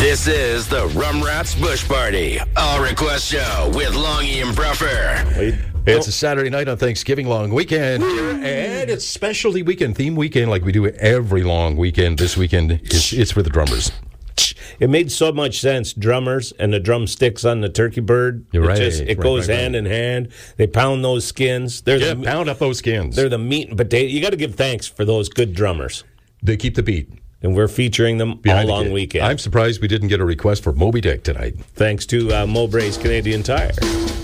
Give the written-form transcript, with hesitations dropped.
This is the Rum Rats Bush Party, all request show with Longy and Bruffer. It's a Saturday night on Thanksgiving long weekend, and it's specialty weekend, theme weekend, like we do every long weekend. This weekend, it's for the drummers. It made so much sense, drummers and the drumsticks on the turkey bird. You're right. It goes hand in hand. They pound those skins. Pound up those skins. They're the meat and potato. You got to give thanks for those good drummers. They keep the beat. And we're featuring them all long weekend. I'm surprised we didn't get a request for Moby Dick tonight. Thanks to Mowbray's Canadian Tire.